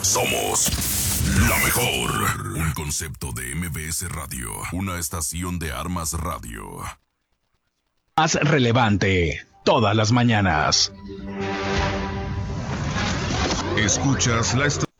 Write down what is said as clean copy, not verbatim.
Somos la mejor. Un concepto de MBS Radio. Una estación de Armas Radio. Más relevante, todas las mañanas. Escuchas la estación.